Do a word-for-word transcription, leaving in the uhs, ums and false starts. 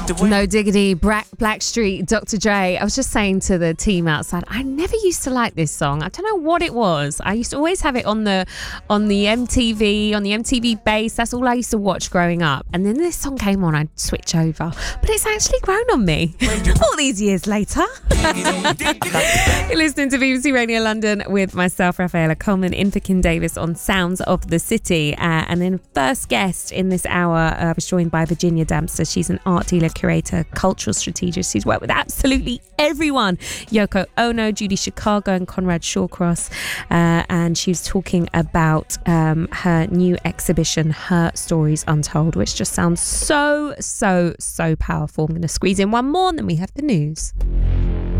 No Diggity, Black, Blackstreet, Doctor Dre. I was just saying to the team outside, I never used to like this song. I don't know what it was. I used to always have it on the on the M T V, on the M T V base. That's all I used to watch growing up. And then this song came on, I'd switch over. But it's actually grown on me all these years later. You're listening to B B C Radio London with myself, Rafaela Coleman, in for Kim Davis on Sounds of the City. Uh, and then first guest in this hour, uh, I was joined by Virginia Dempster. She's an art dealer, curator, cultural strategist. She's worked with absolutely everyone. Yoko Ono, Judy Chicago and Conrad Shawcross. Uh, and she was talking about um, her new exhibition, Her Stories Untold, which just sounds so, so, so powerful. I'm going to squeeze in one more and then we have the news.